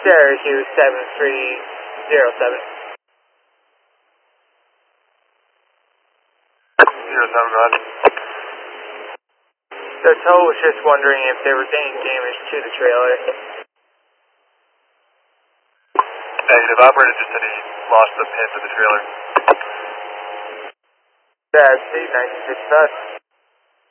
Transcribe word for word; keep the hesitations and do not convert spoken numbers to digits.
Syracuse seven three zero seven. Zero seven, go ahead. The tow was just wondering if there was any damage to the trailer. Negative, operator just said he lost the pin to the trailer. That's the nineteen fifty-five.